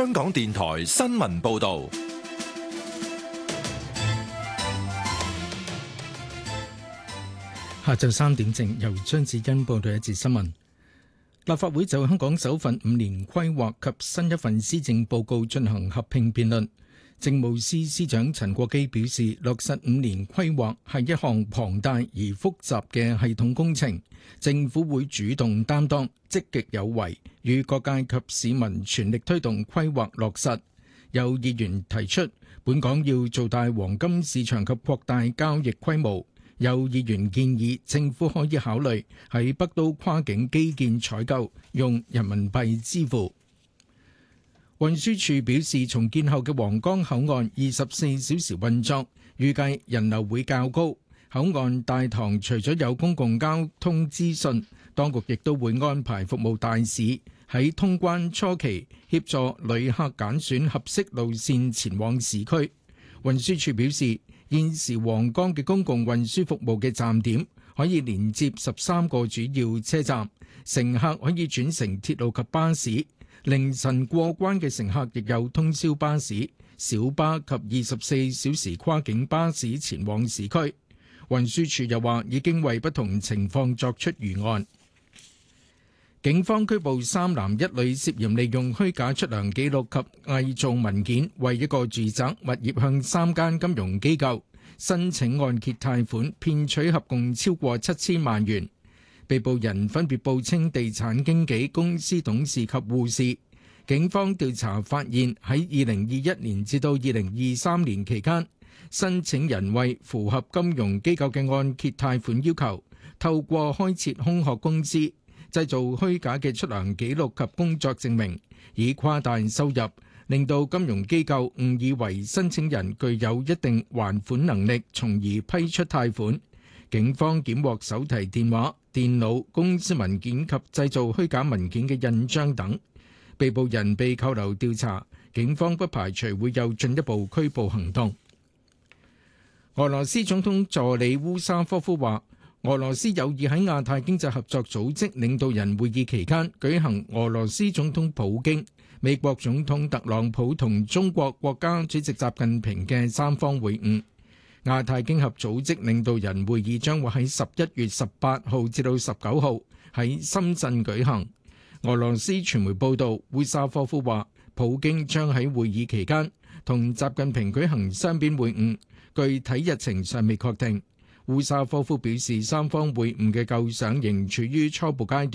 香港電台新聞報道。 下晝3點正，由張子欣報道一節新聞。立法會就香港首份5年規劃及新一份施政報告進行合併辯論。政務司司長陳國基表示，落實5年規劃係一項龐大而複雜嘅系統工程，政府會主動擔當，積極有為，與各界及市民全力推動規劃落實。有議員提出，本港要做大黃金市場及擴大交易規模。有議員建議政府可以考慮喺北都跨境基建採購用人民幣支付。運輸署表示，重建後嘅皇崗口岸24小時運作，預計人流會較高。口岸大堂除咗有公共交通資訊，當局亦都會安排服務大使喺通關初期協助旅客揀選合適路線前往市區。運輸署表示，現時皇崗嘅公共運輸服務嘅站點可以連接13個主要車站，乘客可以轉乘鐵路及巴士。凌晨過關嘅乘客亦有通宵巴士、小巴及24小時跨境巴士前往市區。運輸署又話已經為不同情況作出預案。警方拘捕3男1女，涉嫌利用虛假出糧記錄及偽造文件，為一個住宅物業向3間金融機構申請按揭貸款，騙取合共超過7000萬元。被捕人分別報稱地產經紀、公司董事及護士。警方調查發現，喺2021年至到2023年期間，申請人為符合金融機構嘅按揭貸款要求，透過開設空殼公司，製造虛假嘅出糧記錄及工作證明，以誇大收入，令到金融機構誤以為申請人具有一定還款能力，從而批出貸款。警方檢獲手提電話、電腦、公司文件及製造虛假文件嘅印章等。被捕人被扣留調查，警方不排除會有進一步拘捕行動。俄羅斯總統助理烏沙科夫話，俄羅斯有意喺亞太經濟合作組織領導人會議期間舉行俄羅斯總統普京、美國總統特朗普同中國國家主席習近平嘅3方會晤。亞太經合組織領導人會議將會喺11月18號至到19號喺深圳舉行。俄羅斯傳媒報道，烏沙科夫話，普京將喺會議期間同習近平舉行雙邊會晤，具體日程尚未確定。烏沙科夫表示，3方會晤嘅構想仍處於初步階段。